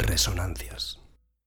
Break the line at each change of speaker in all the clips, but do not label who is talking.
Resonancias.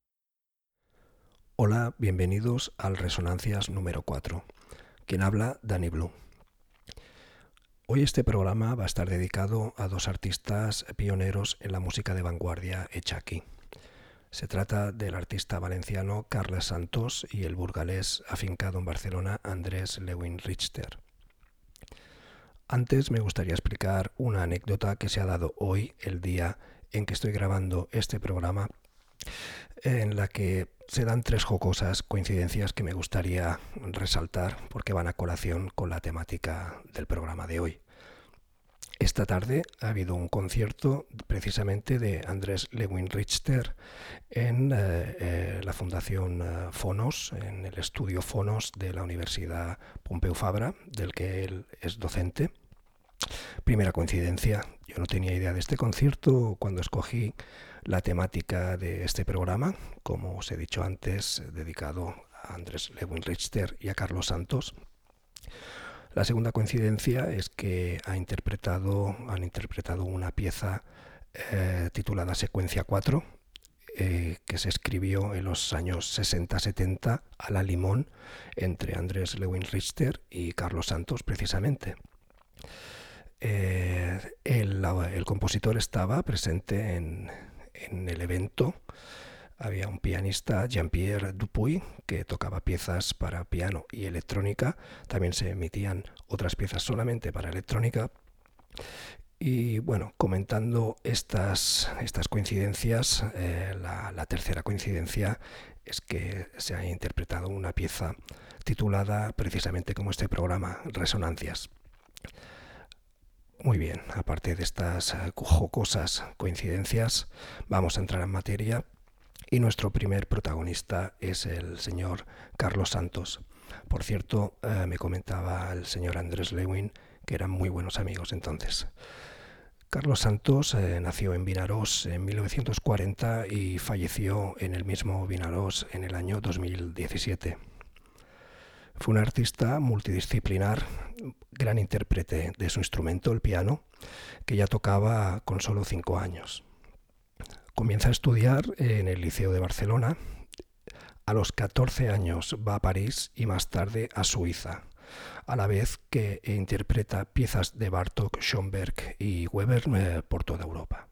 Hola, bienvenidos al Resonancias número 4. Quien habla, Danny Blue. Hoy este programa va a estar dedicado a dos artistas pioneros en la música de vanguardia hecha aquí. Se trata del artista valenciano Carles Santos y el burgalés afincado en Barcelona Andrés Lewin Richter. Antes me gustaría explicar una anécdota que se ha dado hoy, el día en que estoy grabando este programa, en la que se dan tres jocosas coincidencias que me gustaría resaltar porque van a colación con la temática del programa de hoy. Esta tarde ha habido un concierto precisamente de Andrés Lewin Richter en la Fundación Fonos, en el estudio Fonos de la Universidad Pompeu Fabra, del que él es docente. Primera coincidencia, yo no tenía idea de este concierto cuando escogí la temática de este programa, como os he dicho antes, dedicado a Andrés Lewin Richter y a Carlos Santos. La segunda coincidencia es que han interpretado una pieza titulada Secuencia 4, que se escribió en los años 60-70 a la limón entre Andrés Lewin Richter y Carlos Santos precisamente. El compositor estaba presente en el evento. Había un pianista, Jean-Pierre Dupuy, que tocaba piezas para piano y electrónica. También se emitían otras piezas solamente para electrónica. Y bueno, comentando estas coincidencias, la tercera coincidencia es que se ha interpretado una pieza titulada precisamente como este programa, Resonancias. Muy bien, aparte de estas jocosas coincidencias, vamos a entrar en materia y nuestro primer protagonista es el señor Carlos Santos. Por cierto, me comentaba el señor Andrés Lewin que eran muy buenos amigos entonces. Carlos Santos nació en Vinaròs en 1940 y falleció en el mismo Vinaròs en el año 2017. Fue un artista multidisciplinar, gran intérprete de su instrumento, el piano, que ya tocaba con solo 5 años. Comienza a estudiar en el Liceo de Barcelona. A los 14 años va a París y más tarde a Suiza, a la vez que interpreta piezas de Bartók, Schoenberg y Weber por toda Europa.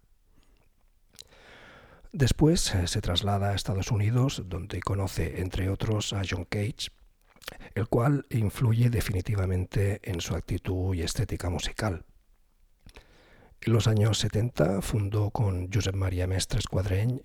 Después se traslada a Estados Unidos, donde conoce, entre otros, a John Cage, el cual influye definitivamente en su actitud y estética musical. En los años 70 fundó con Josep Maria Mestres Quadreny